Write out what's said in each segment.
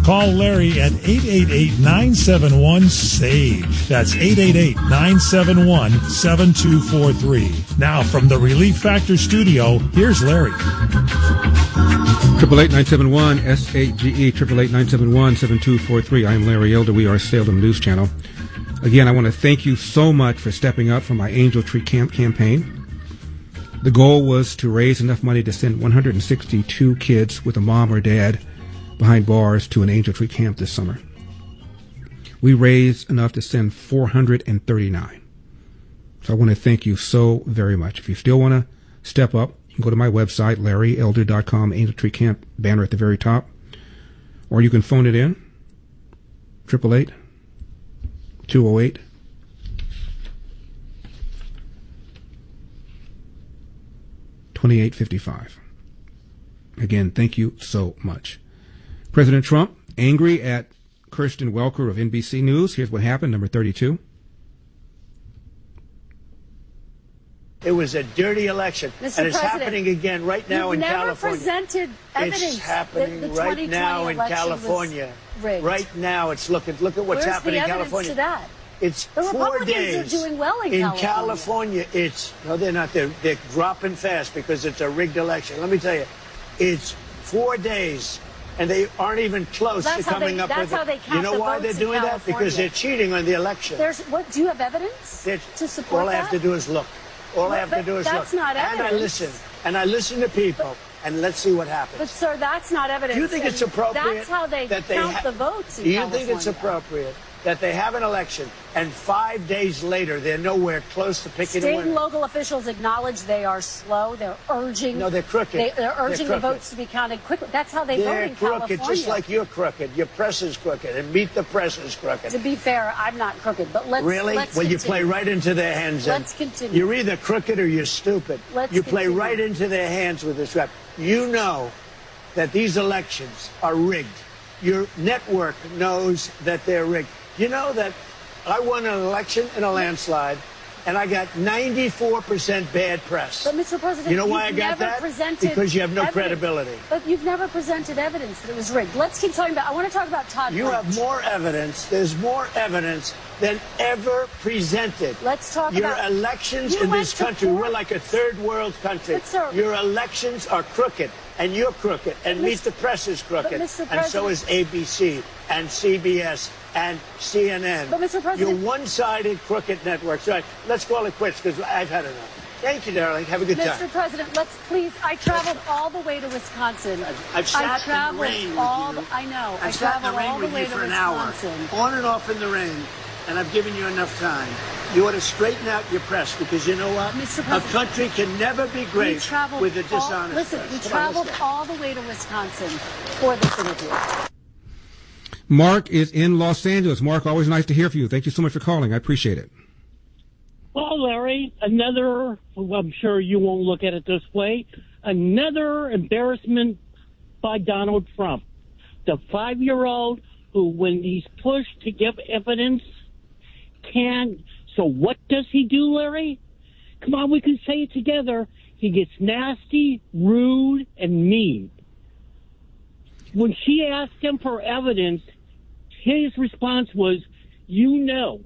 Call Larry at 888-971-SAGE. That's 888-971-7243. Now from the Relief Factor studio, here's Larry. 888-971-SAGE, 888-971-7243. I'm Larry Elder. We are Salem News Channel. Again, I want to thank you so much for stepping up for my Angel Tree Camp campaign. The goal was to raise enough money to send 162 kids with a mom or dad behind bars to an Angel Tree Camp this summer. We raised enough to send 439. So I want to thank you so very much. If you still want to step up, you can go to my website, LarryElder.com, Angel Tree Camp banner at the very top. Or you can phone it in, 888-208. 2855. Again, thank you so much. President Trump, angry at Kirsten Welker of NBC News. Here's what happened, number 32. It was a dirty election. Mr. And it's President, happening again right now in California. You've never presented evidence. It's happening that the right now in California. Right now it's look at what's happening in California. To that? It's the 4 days. The Republicans are doing well in California. No, they're not. They're dropping fast because it's a rigged election. Let me tell you, it's 4 days, and they aren't even close to coming up with it. That's how they count. You know why they're doing that? Because they're cheating on the election. Do you have evidence to support all that? All I have to do is look. All I have to do is look. That's not evidence. And I listen to people, and let's see what happens. But, sir, that's not evidence. Do you think it's appropriate? That's how they count the votes in California. Do you think it's appropriate that they have an election, and 5 days later they're nowhere close to picking a winner? State and local officials acknowledge they are slow. They're urging. No, they're crooked. They're urging the votes to be counted quickly. That's how they vote in California. They're crooked, just like you're crooked. Your press is crooked, and Meet the Press is crooked. To be fair, I'm not crooked, but let's Really? Let's well, continue. You play right into their hands. Let's continue. You're either crooked or you're stupid. You play right into their hands with this rap. You know that these elections are rigged. Your network knows that they're rigged. You know that I won an election in a landslide, and I got 94% bad press. But, Mr. President, you know why I got that? Because you have no credibility. But you've never presented evidence that it was rigged. Let's keep talking about. I want to talk about Todd. You have more evidence. There's more evidence than ever presented. Let's talk your about elections in this country. We're like a third world country. But, sir, your elections are crooked, and you're crooked, and Meet the Press is crooked, and so is ABC and CBS and CNN. But, Mr. President, you're one-sided crooked networks. All right, let's call it quits because I've had enough. Thank you, darling. Have a good time. Mr. President, let's please. I traveled all the way to Wisconsin. I've sat in the rain with you. I know. I've sat in the rain with you for an hour, on and off in the rain, and I've given you enough time. You ought to straighten out your press because you know what? Mr. President, a country can never be great with a dishonest press. Listen, we traveled all the way to Wisconsin for this interview. Mark is in Los Angeles. Mark, always nice to hear from you. Thank you so much for calling. I appreciate it. Well, Larry, I'm sure you won't look at it this way, another embarrassment by Donald Trump. The 5-year-old who, when he's pushed to give evidence, can't. So what does he do, Larry? Come on, we can say it together. He gets nasty, rude, and mean. When she asked him for evidence, his response was, you know.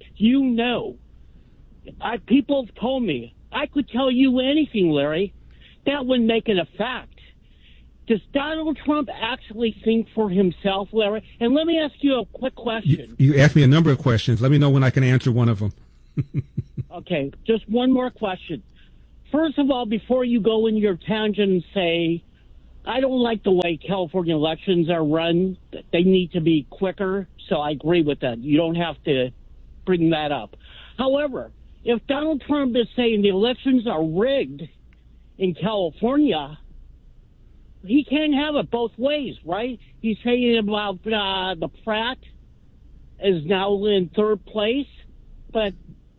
People have told me, I could tell you anything, Larry. That wouldn't make it a fact. Does Donald Trump actually think for himself, Larry? And let me ask you a quick question. You asked me a number of questions. Let me know when I can answer one of them. Okay, just one more question. First of all, before you go in your tangent and say, I don't like the way California elections are run. They need to be quicker, so I agree with that. You don't have to bring that up. However, if Donald Trump is saying the elections are rigged in California, he can't have it both ways, right? He's saying about the Pratt is now in third place, but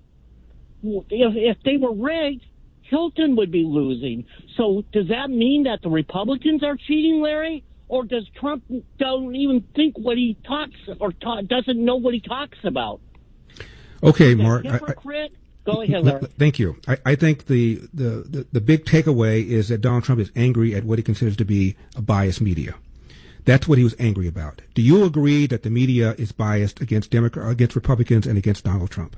if they were rigged, Hilton would be losing. So does that mean that the Republicans are cheating, Larry? Or does Trump don't even think what he talks or doesn't know what he talks about? Okay, Mark. Hypocrite? Go ahead, Larry. Thank you. I think the big takeaway is that Donald Trump is angry at what he considers to be a biased media. That's what he was angry about. Do you agree that the media is biased against Republicans and against Donald Trump?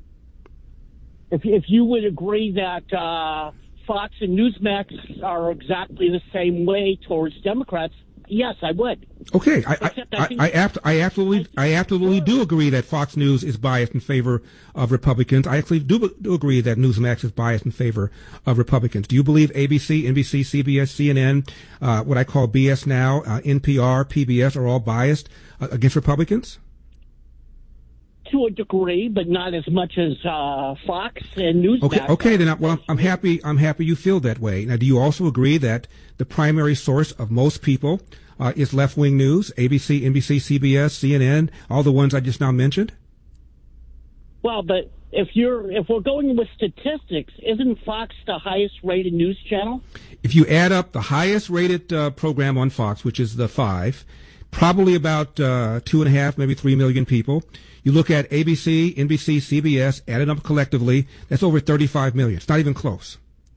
If you would agree that Fox and Newsmax are exactly the same way towards Democrats, yes, I would. Okay, I absolutely do agree that Fox News is biased in favor of Republicans. I actually do agree that Newsmax is biased in favor of Republicans. Do you believe ABC, NBC, CBS, CNN, what I call BS Now, NPR, PBS are all biased against Republicans? To a degree, but not as much as Fox and Newsmax. Okay. Then, I'm happy. I'm happy you feel that way. Now, do you also agree that the primary source of most people is left-wing news? ABC, NBC, CBS, CNN, all the ones I just now mentioned. Well, but if we're going with statistics, isn't Fox the highest-rated news channel? If you add up the highest-rated program on Fox, which is the 5, probably about 2.5, maybe 3 million people. You look at ABC, NBC, CBS, added up collectively, that's over 35 million. It's not even close.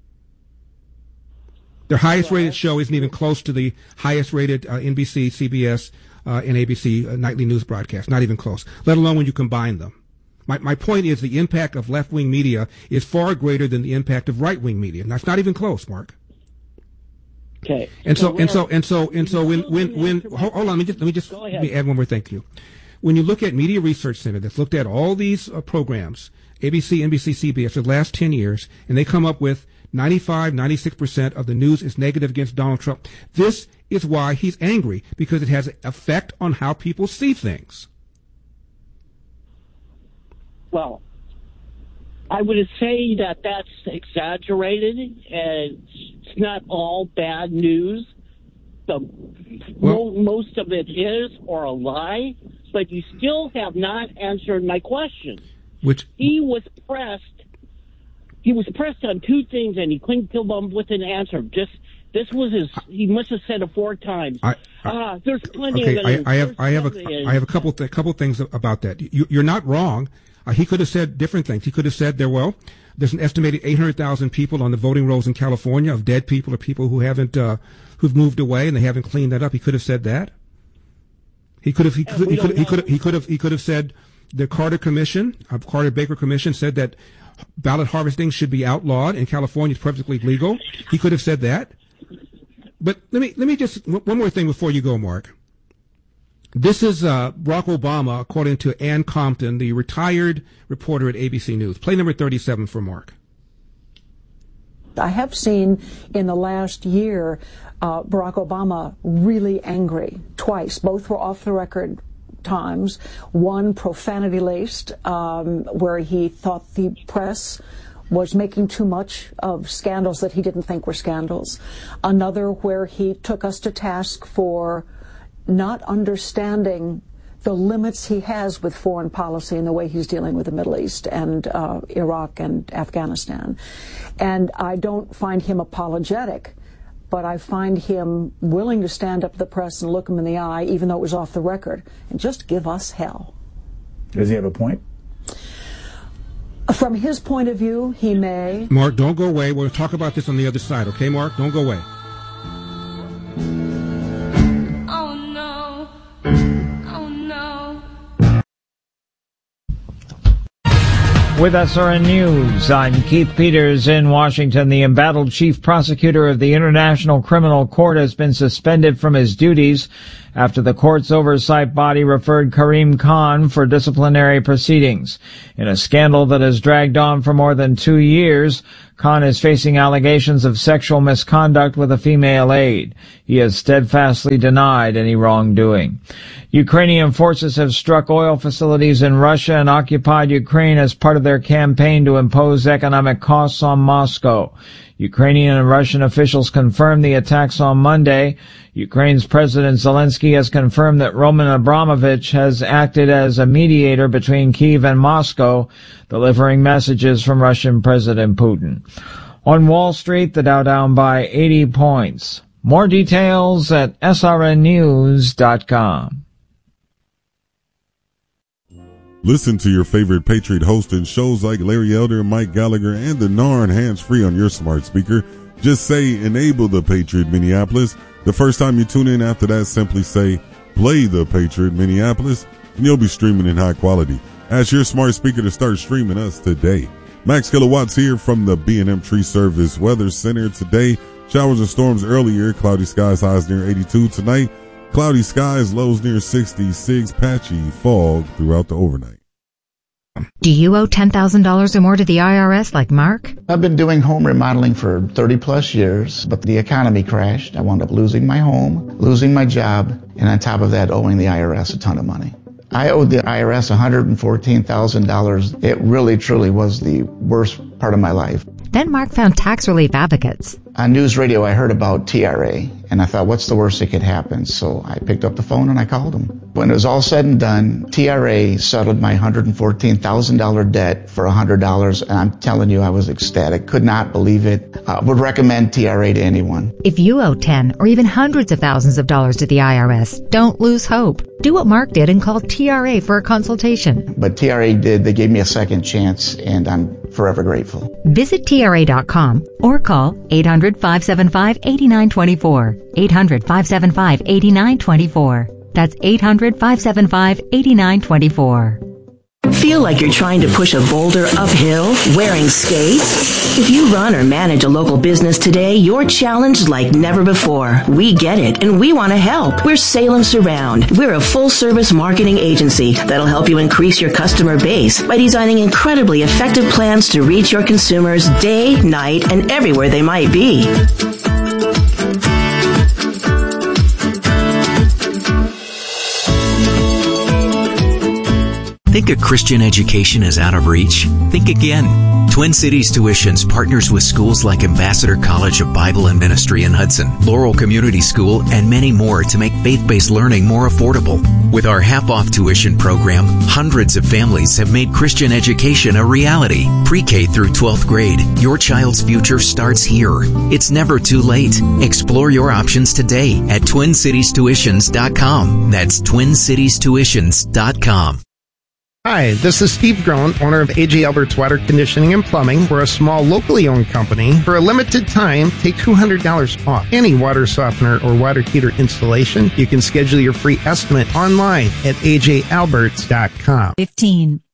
Their highest-rated show isn't even close to the highest-rated NBC, CBS, and ABC nightly news broadcast. Not even close, let alone when you combine them. My point is the impact of left-wing media is far greater than the impact of right-wing media. And that's not even close, Mark. Okay. And so when hold on, let me just add one more thing to you. When you look at Media Research Center that's looked at all these programs, ABC, NBC, CBS, for the last 10 years, and they come up with 95, 96% of the news is negative against Donald Trump. This is why he's angry, because it has an effect on how people see things. Well, I would say that that's exaggerated, and it's not all bad news. Most of it is or a lie, but you still have not answered my question. He was pressed on two things, and he couldn't come up with an answer. This was he must have said it 4 times. There's plenty of evidence. I have a couple things about that. You're not wrong. He could have said different things. He could have said there's an estimated 800,000 people on the voting rolls in California of dead people or people who haven't who've moved away and they haven't cleaned that up. He could have said that. He could have said the Carter Baker Commission said that ballot harvesting should be outlawed and California is perfectly legal. He could have said that. But let me just one more thing before you go, Mark. This is Barack Obama, according to Ann Compton, the retired reporter at ABC News. Play number 37 for Mark. I have seen in the last year Barack Obama really angry twice. Both were off-the-record times. One profanity-laced, where he thought the press was making too much of scandals that he didn't think were scandals. Another where he took us to task for not understanding the limits he has with foreign policy and the way he's dealing with the Middle East and Iraq and Afghanistan. And I don't find him apologetic, but I find him willing to stand up to the press and look him in the eye, even though it was off the record, and just give us hell. Does he have a point? From his point of view, he may. Mark, don't go away. We'll talk about this on the other side, okay, Mark? Don't go away. With SRN News, I'm Keith Peters in Washington. The embattled chief prosecutor of the International Criminal Court has been suspended from his duties after the court's oversight body referred Karim Khan for disciplinary proceedings. In a scandal that has dragged on for more than 2 years, Khan is facing allegations of sexual misconduct with a female aide. He has steadfastly denied any wrongdoing. Ukrainian forces have struck oil facilities in Russia and occupied Ukraine as part of their campaign to impose economic costs on Moscow. Ukrainian and Russian officials confirmed the attacks on Monday. Ukraine's President Zelensky has confirmed that Roman Abramovich has acted as a mediator between Kyiv and Moscow, delivering messages from Russian President Putin. On Wall Street, the Dow down by 80 points. More details at srnnews.com. Listen to your favorite Patriot host and shows like Larry Elder, Mike Gallagher, and the Narn hands-free on your smart speaker. Just say, enable the Patriot Minneapolis. The first time you tune in after that, simply say, play the Patriot Minneapolis, and you'll be streaming in high quality. Ask your smart speaker to start streaming us today. Max Kilowatts here from the B&M Tree Service Weather Center today. Showers and storms earlier, cloudy skies, highs near 82 tonight. Cloudy skies, lows near 66, patchy fog throughout the overnight. Do you owe $10,000 or more to the IRS like Mark? I've been doing home remodeling for 30 plus years, but the economy crashed. I wound up losing my home, losing my job, and on top of that, owing the IRS a ton of money. I owed the IRS $114,000. It really, truly was the worst part of my life. Then Mark found tax relief advocates. On news radio, I heard about TRA, and I thought, what's the worst that could happen? So I picked up the phone and I called them. When it was all said and done, TRA settled my $114,000 debt for $100, and I'm telling you, I was ecstatic. Could not believe it. Would recommend TRA to anyone. If you owe 10 or even hundreds of thousands of dollars to the IRS, don't lose hope. Do what Mark did and call TRA for a consultation. But TRA did. They gave me a second chance, and I'm forever grateful. Visit TRA.com or call 800-575-8924. 800-575-8924. That's 800-575-8924. Feel like you're trying to push a boulder uphill wearing skates? If you run or manage a local business today, you're challenged like never before. We get it, and we want to help. We're Salem Surround. We're a full-service marketing agency that'll help you increase your customer base by designing incredibly effective plans to reach your consumers day, night, and everywhere they might be. Think a Christian education is out of reach? Think again. Twin Cities Tuitions partners with schools like Ambassador College of Bible and Ministry in Hudson, Laurel Community School, and many more to make faith-based learning more affordable. With our half-off tuition program, hundreds of families have made Christian education a reality. Pre-K through 12th grade, your child's future starts here. It's never too late. Explore your options today at TwinCitiesTuitions.com. That's TwinCitiesTuitions.com. Hi, this is Steve Groen, owner of A.J. Albert's Water Conditioning and Plumbing. We're a small, locally owned company. For a limited time, take $200 off any water softener or water heater installation. You can schedule your free estimate online at AJAlberts.com. 15.